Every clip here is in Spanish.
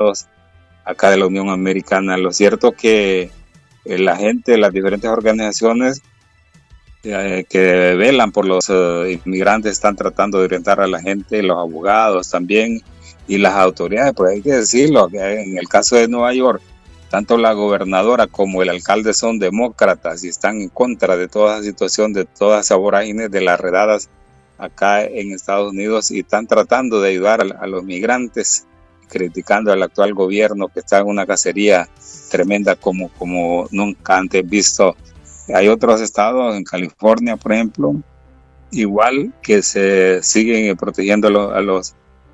Unidos, acá de la Unión Americana. Lo cierto que la gente, las diferentes organizaciones que velan por los inmigrantes están tratando de orientar a la gente, los abogados también y las autoridades, pues hay que decirlo, que en el caso de Nueva York, tanto la gobernadora como el alcalde son demócratas y están en contra de toda esa situación, de todas esas vorágines de las redadas acá en Estados Unidos, y están tratando de ayudar a los migrantes, criticando al actual gobierno que está en una cacería tremenda como nunca antes visto. Hay otros estados, en California, por ejemplo, igual, que se siguen protegiendo a los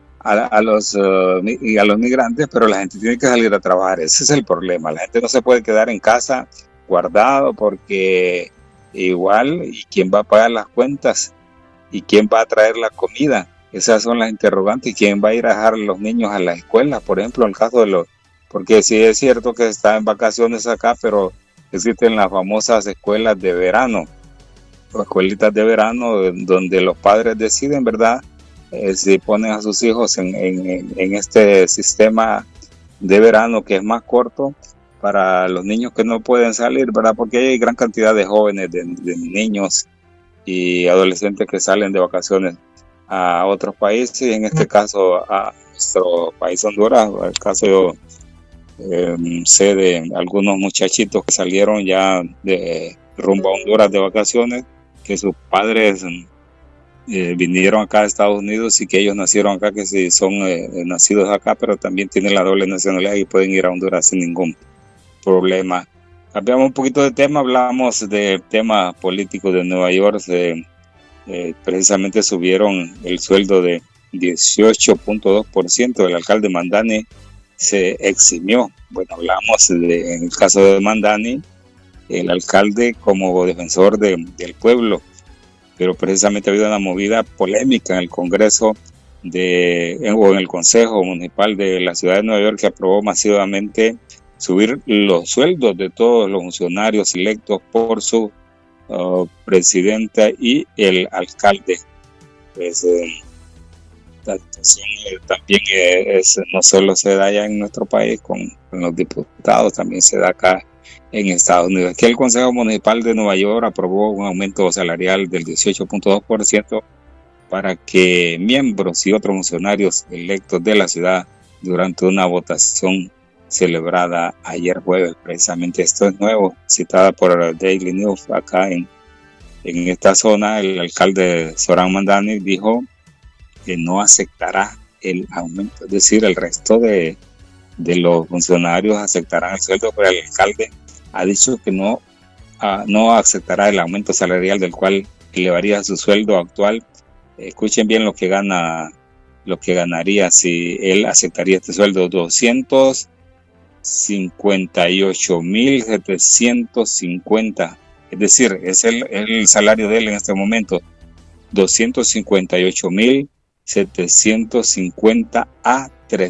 migrantes, pero la gente tiene que salir a trabajar. Ese es el problema. La gente no se puede quedar en casa guardado, porque igual, ¿y quién va a pagar las cuentas? ¿Y quién va a traer la comida? Esas son las interrogantes. ¿Y quién va a ir a dejar a los niños a la escuela? Por ejemplo, en el caso de porque sí es cierto que está en vacaciones acá, pero existen las famosas escuelas de verano, o escuelitas de verano, donde los padres deciden, ¿verdad?, si ponen a sus hijos en este sistema de verano, que es más corto para los niños que no pueden salir, ¿verdad?, porque hay gran cantidad de jóvenes, de niños y adolescentes que salen de vacaciones a otros países, y en este caso a nuestro país Honduras. El caso sé de algunos muchachitos que salieron ya de rumbo a Honduras de vacaciones, que sus padres vinieron acá a Estados Unidos y que ellos nacieron acá, que sí son nacidos acá, pero también tienen la doble nacionalidad y pueden ir a Honduras sin ningún problema. Cambiamos un poquito de tema, hablamos de temas políticos de Nueva York. Precisamente subieron el sueldo de 18.2%. El alcalde Mandani se eximió. Bueno, hablamos en el caso de Mandani, el alcalde como defensor del pueblo, pero precisamente ha habido una movida polémica en el Congreso o en el Consejo Municipal de la Ciudad de Nueva York, que aprobó masivamente subir los sueldos de todos los funcionarios electos por su presidenta y el alcalde. Pues, la situación también no solo se da allá en nuestro país con los diputados, también se da acá en Estados Unidos. Aquí el Consejo Municipal de Nueva York aprobó un aumento salarial del 18.2% para que miembros y otros funcionarios electos de la ciudad, durante una votación celebrada ayer jueves. Precisamente esto es nuevo, citada por Daily News acá en esta zona. El alcalde Zoran Mandani dijo que no aceptará el aumento, es decir, el resto de los funcionarios aceptarán el sueldo, pero el alcalde ha dicho que no aceptará el aumento salarial, del cual elevaría su sueldo actual. Escuchen bien lo que ganaría si él aceptaría este sueldo: 258,750. Es decir, es el salario de él en este momento, 258,750 a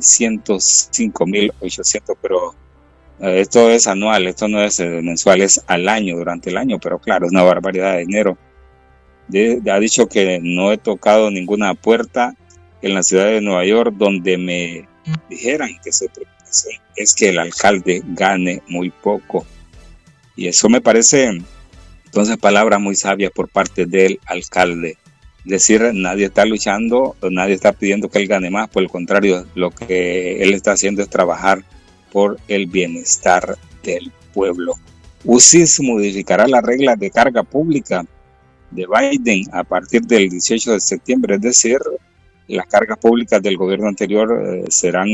305,800, pero esto es anual, esto no es mensual, es al año, durante el año, pero claro, es una barbaridad de dinero. Ha dicho que no he tocado ninguna puerta en la ciudad de Nueva York donde me dijeran que su preocupación es que el alcalde gane muy poco. Y eso me parece, entonces, palabras muy sabias por parte del alcalde. Es decir, nadie está luchando, nadie está pidiendo que él gane más, por el contrario, lo que él está haciendo es trabajar por el bienestar del pueblo. UCIS modificará las reglas de carga pública de Biden a partir del 18 de septiembre, es decir, las cargas públicas del gobierno anterior serán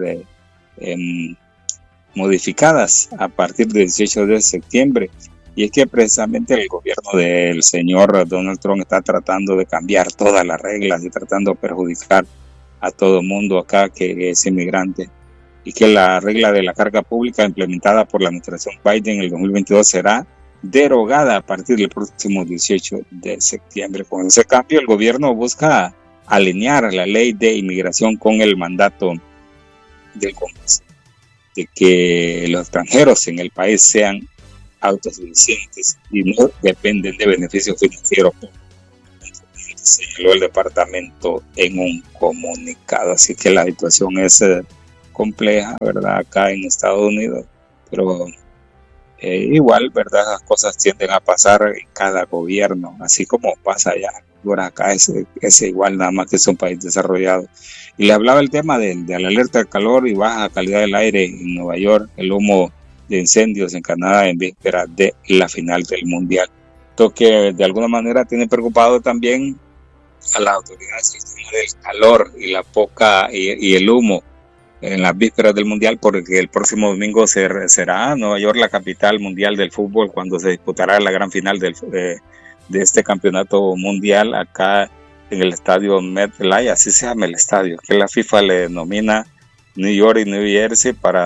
modificadas a partir del 18 de septiembre. Y es que precisamente el gobierno del señor Donald Trump está tratando de cambiar todas las reglas y tratando de perjudicar a todo el mundo acá que es inmigrante. Y que la regla de la carga pública implementada por la administración Biden en el 2022 será derogada a partir del próximo 18 de septiembre. Con ese cambio, el gobierno busca alinear la ley de inmigración con el mandato del Congreso de que los extranjeros en el país sean autosuficientes y no dependen de beneficios financieros, señaló el departamento en un comunicado. Así que la situación es compleja, ¿verdad? Acá en Estados Unidos, pero igual, ¿verdad? Las cosas tienden a pasar en cada gobierno, así como pasa allá. Por acá es igual, nada más que es un país desarrollado. Y le hablaba el tema de la alerta de calor y baja calidad del aire en Nueva York, el humo de incendios en Canadá en víspera de la final del Mundial. Esto que de alguna manera tiene preocupado también a las autoridades del calor y la poca y el humo en las vísperas del Mundial, porque el próximo domingo será Nueva York la capital mundial del fútbol cuando se disputará la gran final de este campeonato mundial acá en el estadio MetLife, así se llama el estadio, que la FIFA le denomina New York y New Jersey para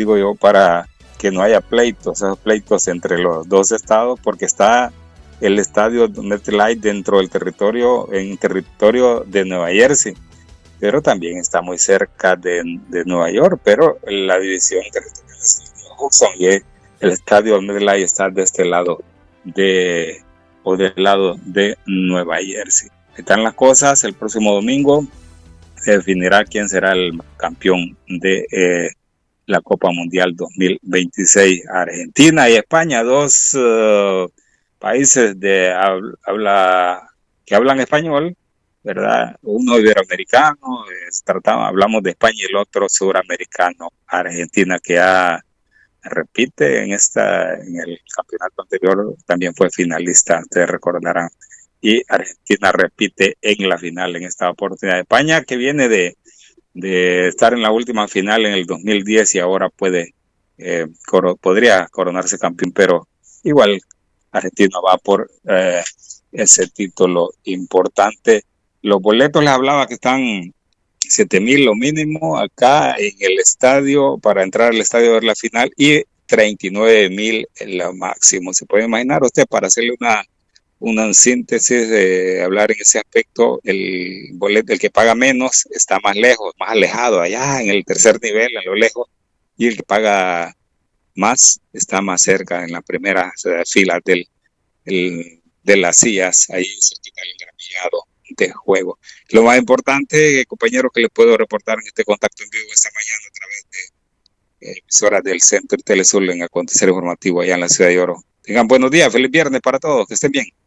que no haya esos pleitos entre los dos estados, porque está el estadio MetLife dentro del territorio de Nueva Jersey, pero también está muy cerca de Nueva York, pero la división territorial es Hudson y el estadio MetLife está de este lado del lado de Nueva Jersey. Están las cosas, el próximo domingo se definirá quién será el campeón de la Copa Mundial 2026. Argentina y España, dos países que hablan español, ¿verdad? Uno iberoamericano, hablamos de España, y el otro suramericano, Argentina, que repite en el campeonato anterior, también fue finalista, ustedes recordarán, y Argentina repite en la final en esta oportunidad. España, que viene de estar en la última final en el 2010 y ahora podría coronarse campeón, pero igual Argentina va por ese título importante. Los boletos les hablaba que están 7,000 lo mínimo acá en el estadio para entrar al estadio a ver la final y 39,000 lo máximo. Se puede imaginar usted, para hacerle una síntesis de hablar en ese aspecto, el boleto, el que paga menos, está más lejos, más alejado, allá en el tercer nivel, a lo lejos, y el que paga más está más cerca, en la primera fila de las sillas, ahí cerquita del gramillado de juego. Lo más importante, compañero, que les puedo reportar en este contacto en vivo esta mañana a través de emisoras del Centro y Telesur en Acontecer Informativo allá en la Ciudad de Oro. Tengan buenos días, feliz viernes para todos, que estén bien.